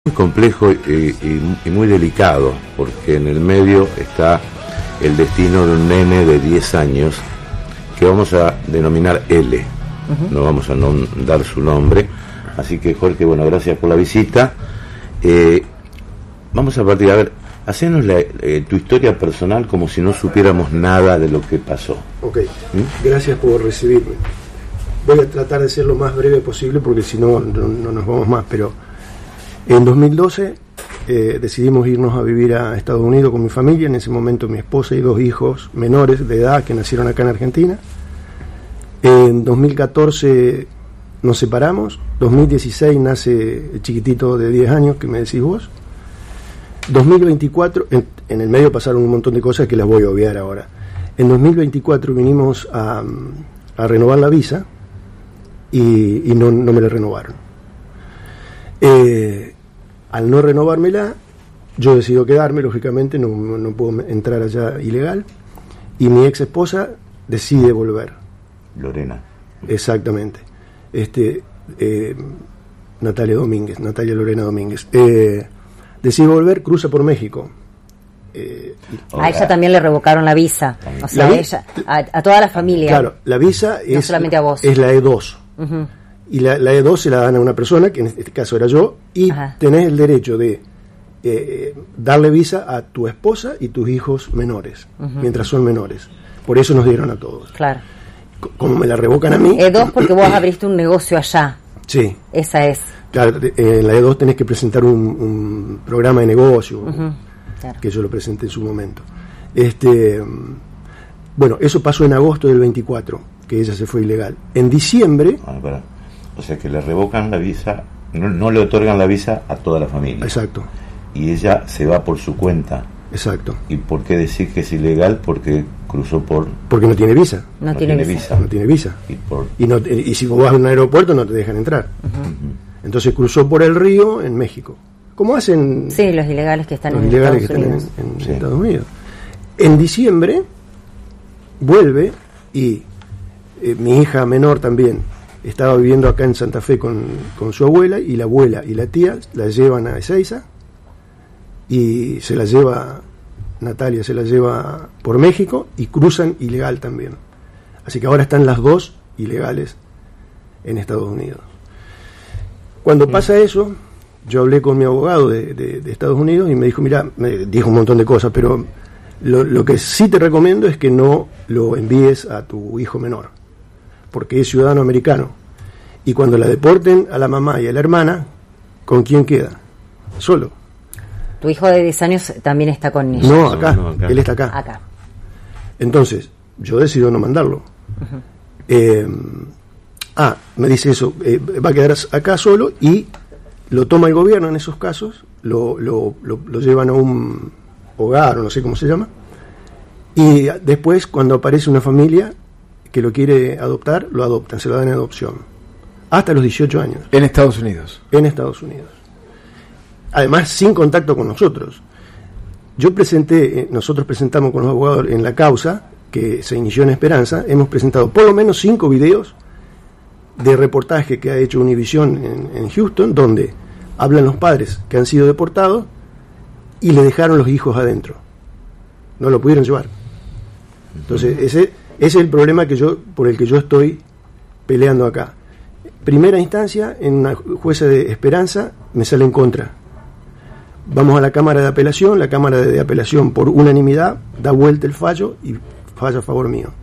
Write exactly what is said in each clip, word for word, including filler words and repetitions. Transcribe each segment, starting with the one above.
Muy complejo y, y, y muy delicado, porque en el medio está el destino de un nene de diez años que vamos a denominar L. Uh-huh. No vamos a no dar su nombre. Así que, Jorge, bueno, gracias por la visita. Eh, vamos a partir, a ver, hacenos la, eh, tu historia personal como si no supiéramos nada de lo que pasó. Ok, ¿Mm? Gracias por recibirme. Voy a tratar de ser lo más breve posible porque si no, no, no nos vamos más, pero en dos mil doce eh, decidimos irnos a vivir a Estados Unidos con mi familia. En ese momento mi esposa y dos hijos menores de edad que nacieron acá en Argentina. En dos mil catorce nos separamos. dos mil dieciséis nace el chiquitito de diez años que me decís vos. dos mil veinticuatro, en, en el medio pasaron un montón de cosas que las voy a obviar ahora. En dos mil veinticuatro vinimos a, a renovar la visa y, y no, no me la renovaron. Eh, al no renovármela, yo decido quedarme, lógicamente, no, no puedo entrar allá ilegal, y mi ex esposa decide volver. Lorena. Exactamente. Este, eh, Natalia Domínguez, Natalia Lorena Domínguez. Eh, decide volver, cruza por México. Eh, a ella también le revocaron la visa, o sea, la, ella, a, a toda la familia. Claro, la visa no es, solamente a vos. Es la E dos. Uh-huh. Y la, la E dos se la dan a una persona, que en este caso era yo, y Ajá. tenés el derecho de eh, darle visa a tu esposa y tus hijos menores, uh-huh. mientras son menores. Por eso nos dieron a todos. Claro. C- como me la revocan a mí... E dos porque vos abriste un negocio allá. Sí. Esa es. Claro, en la E dos tenés que presentar un, un programa de negocio, uh-huh. claro. que yo lo presenté en su momento. Este, bueno, eso pasó en agosto del veinticuatro, que ella se fue ilegal. En diciembre... Ah, para. O sea que le revocan la visa, no, no le otorgan la visa a toda la familia. Exacto. Y ella se va por su cuenta. Exacto. ¿Y por qué decir que es ilegal? Porque cruzó por... Porque no tiene visa. No, no tiene, tiene visa. visa. No tiene visa. Y, por... y, no, y si vos vas a un aeropuerto no te dejan entrar. Uh-huh. Uh-huh. Entonces cruzó por el río en México. ¿Cómo hacen? Sí, los ilegales que están, los en, ilegales Estados que están en, en sí. Estados Unidos. En diciembre vuelve y eh, mi hija menor también estaba viviendo acá en Santa Fe con, con su abuela, y la abuela y la tía la llevan a Ezeiza y se la lleva, Natalia se la lleva por México y cruzan ilegal también. Así que ahora están las dos ilegales en Estados Unidos. Cuando sí. pasa eso, yo hablé con mi abogado de, de, de Estados Unidos y me dijo, mira, me dijo un montón de cosas, pero lo, lo que sí te recomiendo es que no lo envíes a tu hijo menor, porque es ciudadano americano, y cuando la deporten a la mamá y a la hermana, ¿con quién queda? Solo. Tu hijo de diez años también está con ellos. No, acá, no, no, acá. Él está acá. Acá. Entonces, yo decido no mandarlo. Uh-huh. Eh, ah, me dice eso, eh, va a quedar acá solo, y lo toma el gobierno en esos casos, lo, lo, lo, lo llevan a un hogar, o no sé cómo se llama, y después, cuando aparece una familia que lo quiere adoptar, lo adoptan, se lo dan en adopción. Hasta los dieciocho años. En Estados Unidos. En Estados Unidos. Además, sin contacto con nosotros. Yo presenté, nosotros presentamos con los abogados en la causa, que se inició en Esperanza, hemos presentado por lo menos cinco videos de reportaje que ha hecho Univision en, en Houston, donde hablan los padres que han sido deportados y le dejaron los hijos adentro. No lo pudieron llevar. Entonces, ese... Ese es el problema que yo, por el que yo estoy peleando acá. Primera instancia, en una jueza de Esperanza, me sale en contra. Vamos a la Cámara de Apelación, la Cámara de Apelación por unanimidad da vuelta el fallo y falla a favor mío.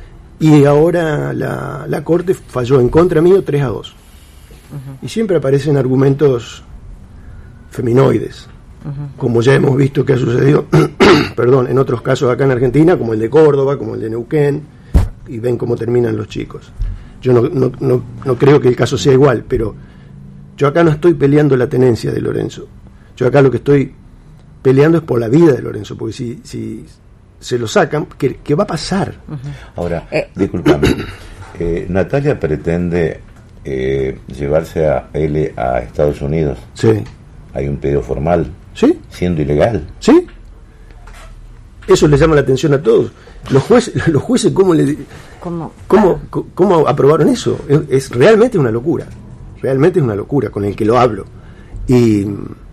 Y ahora la, la Corte falló en contra mío tres a dos. Uh-huh. Y siempre aparecen argumentos feminoides, uh-huh. como ya hemos visto que ha sucedido perdón, en otros casos acá en Argentina, como el de Córdoba, como el de Neuquén, y ven cómo terminan los chicos. Yo no, no, no, no creo que el caso sea igual, pero yo acá no estoy peleando la tenencia de Lorenzo. Yo acá lo que estoy peleando es por la vida de Lorenzo, porque si, si se lo sacan, ¿qué, qué va a pasar? Uh-huh. Ahora, eh. discúlpame, eh, Natalia pretende eh, llevarse a él a Estados Unidos. Sí. Hay un pedido formal. Sí. Siendo ilegal. Sí. Eso le llama la atención a todos. Los jueces, los jueces ¿cómo le cómo cómo, ah. cómo aprobaron eso? Es, es realmente una locura. Realmente es una locura con el que lo hablo. Y